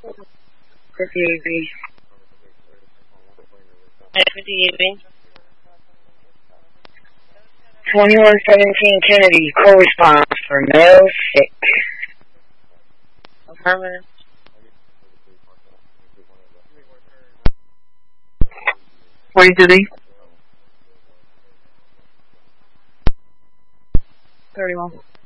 50 50 2117 Kennedy, call response for no sick. Affirmative. Where did he? 31.